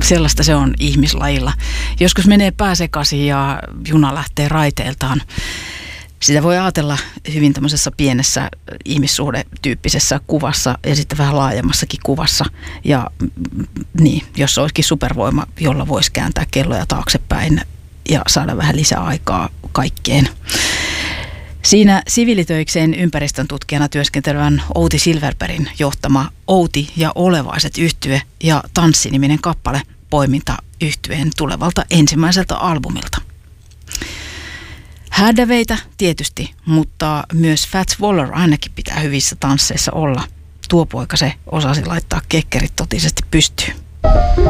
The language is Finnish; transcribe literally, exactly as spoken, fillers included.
sellaista se on ihmislajilla. Joskus menee pää sekaisin ja juna lähtee raiteiltaan. Sitä voi ajatella hyvin tämmöisessä pienessä ihmissuhdetyyppisessä kuvassa ja sitten vähän laajemmassakin kuvassa. Ja niin, jos olisikin supervoima, jolla voisi kääntää kelloja taaksepäin ja saada vähän lisää aikaa kaikkeen. Siinä siviilitöikseen ympäristön tutkijana työskentelevän Outi Silverbergin johtama Outi ja Olevaiset yhtye ja Tanssi-niminen kappale poiminta yhtyeen tulevalta ensimmäiseltä albumilta. Häädäveitä tietysti, mutta myös Fats Waller ainakin pitää hyvissä tansseissa olla. Tuo poika se osasi laittaa kekkerit totisesti pystyyn.